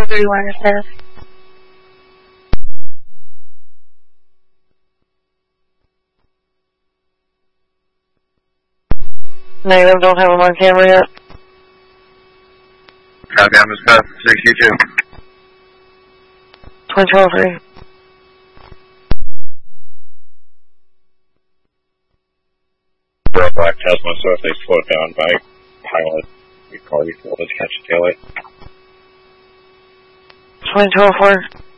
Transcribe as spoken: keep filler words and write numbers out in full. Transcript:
three one is there. Negative, don't have him on camera yet. Copy, I'm just past sixty-two. Twin twelve three. Black Tesla, so if they slowed down by pilot, we'd probably be able to catch a taillight. Twin twelve four.